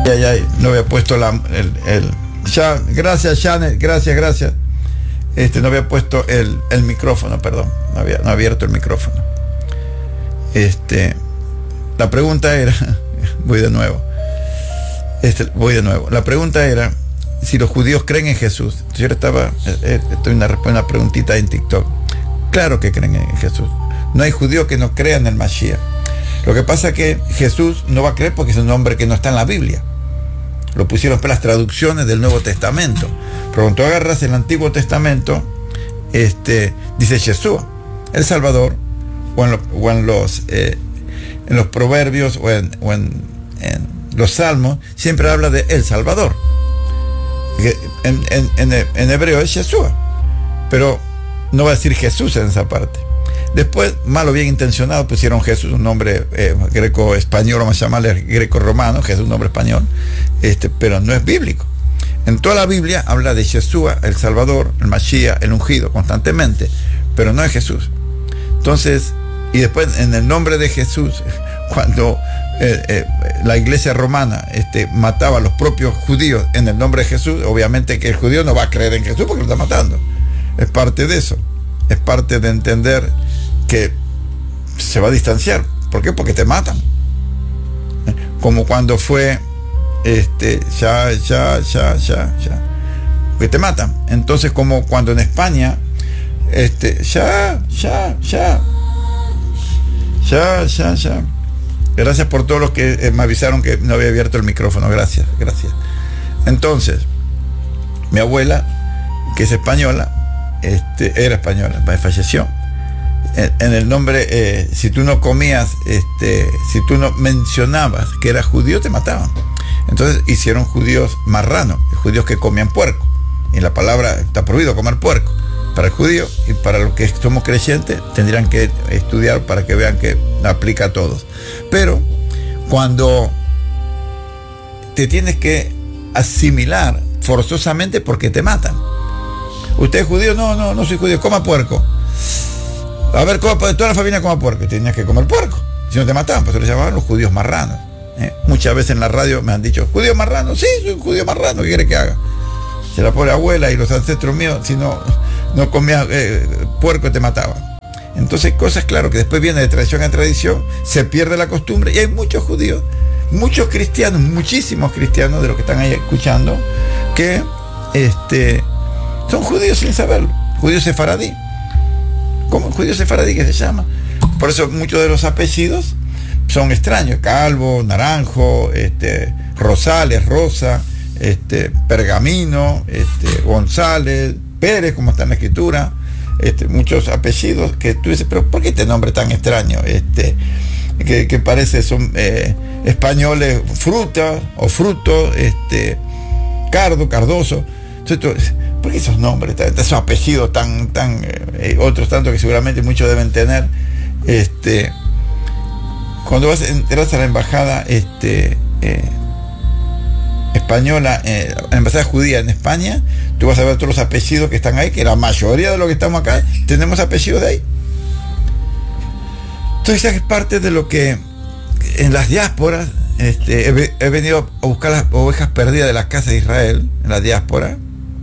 no había puesto ya, gracias, Janet, gracias. No había puesto el micrófono, perdón, no había abierto el micrófono. La pregunta era, voy de nuevo. La pregunta era si los judíos creen en Jesús. Yo estoy una preguntita en TikTok. Claro que creen en Jesús. No hay judío que no crea en el Mashiach. Lo que pasa es que Jesús no va a creer porque es un nombre que no está en la Biblia. Lo pusieron para las traducciones del Nuevo Testamento. Pero cuando tú agarras el Antiguo Testamento, dice Yeshua, el Salvador, o en los proverbios o en los salmos, siempre habla de el Salvador. En hebreo es Yeshua, pero no va a decir Jesús en esa parte. Después, mal o bien intencionado, pusieron Jesús un nombre greco-español, vamos a llamarle greco-romano, Jesús un nombre español, pero no es bíblico. En toda la Biblia habla de Yeshua, el Salvador, el Mashiach, el ungido, constantemente, pero no es Jesús. Entonces, y después en el nombre de Jesús, cuando la iglesia romana mataba a los propios judíos en el nombre de Jesús, obviamente que el judío no va a creer en Jesús porque lo está matando. Es parte de eso, es parte de entender que se va a distanciar. ¿Por qué? Porque te matan. Como cuando fue que te matan. Entonces, como cuando en España Gracias por todos los que me avisaron que no había abierto el micrófono. Gracias. Entonces, mi abuela, que es española, era española, falleció. En el nombre, si tú no comías, si tú no mencionabas que eras judío, te mataban. Entonces hicieron judíos marranos, judíos que comían puerco. Y la palabra, está prohibido comer puerco para el judío, y para los que somos creyentes tendrían que estudiar para que vean que aplica a todos. Pero cuando te tienes que asimilar forzosamente porque te matan. ¿Usted es judío? No soy judío, coma puerco. A ver, toda la familia coma puerco. Tenías que comer puerco, si no te mataban. Pues se les llamaban los judíos marranos. Muchas veces en la radio me han dicho, ¿judío marrano? Sí, soy un judío marrano, ¿qué quiere que haga? Si la pobre abuela y los ancestros míos, si no comías puerco, te mataban. Entonces, cosas, claro, que después viene de tradición a tradición, se pierde la costumbre, y hay muchos judíos, muchos cristianos, muchísimos cristianos de los que están ahí escuchando, que son judíos sin saberlo, judíos sefaradí. ¿Cómo? Judío sefaradí, que se llama. Por eso muchos de los apellidos son extraños: Calvo, Naranjo, Rosales, Rosa, Pergamino, González, Pérez, como está en la escritura, muchos apellidos que tú dices, pero ¿por qué este nombre tan extraño? Que parece son españoles, fruta o fruto, cardoso. Entonces, ¿por qué esos nombres, esos apellidos tan otros tantos que seguramente muchos deben tener? Cuando entras a la embajada española, embajada judía en España, tú vas a ver todos los apellidos que están ahí, que la mayoría de los que estamos acá tenemos apellidos de ahí. Entonces es parte de lo que en las diásporas he venido a buscar las ovejas perdidas de la casa de Israel, en la diáspora.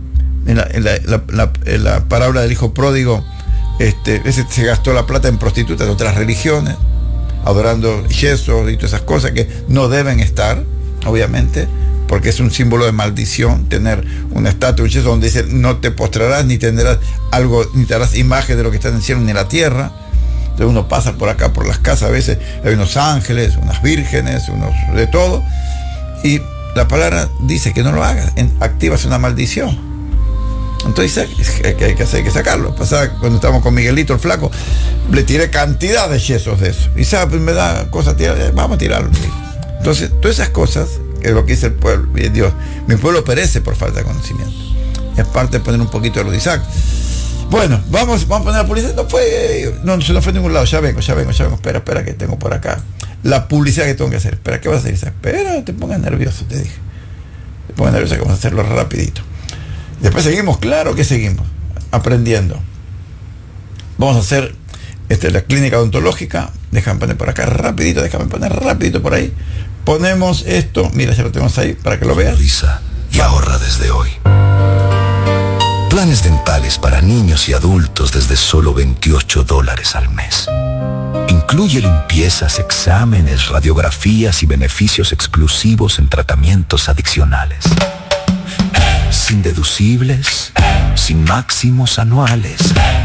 En la parábola del hijo pródigo, ese se gastó la plata en prostitutas de otras religiones, adorando yesos y todas esas cosas que no deben estar, obviamente, porque es un símbolo de maldición tener una estatua, un yeso donde dice no te postrarás ni tendrás algo, ni te harás imagen de lo que está en el cielo ni en la tierra. Entonces uno pasa por acá, por las casas, a veces hay unos ángeles, unas vírgenes, unos de todo, y la palabra dice que no lo hagas, activas una maldición. Entonces hay que sacarlo. Pasaba cuando estábamos con Miguelito el flaco, le tiré cantidad de yesos de eso, y sabe, pues me da cosa tirar, vamos a tirarlo. Entonces todas esas cosas, que es lo que dice el pueblo, Dios, mi pueblo perece por falta de conocimiento. Es parte de poner un poquito de lo de Isaac. Bueno, vamos a poner la publicidad. No se nos fue a ningún lado. Ya vengo. Espera que tengo por acá la publicidad que tengo que hacer. Espera, ¿qué vas a hacer, Isaac? Espera, no te pongas nervioso, te dije. Te pongas nervioso, que vamos a hacerlo rapidito. Después seguimos, claro que seguimos aprendiendo. Vamos a hacer la clínica odontológica. Déjame poner por acá rapidito, por ahí, Ponemos esto, mira, ya lo tenemos ahí para que lo veas. Risa y ahorra desde hoy. Planes dentales para niños y adultos desde solo $28 al mes. Incluye limpiezas, exámenes, radiografías y beneficios exclusivos en tratamientos adicionales. Sin deducibles, sin máximos anuales,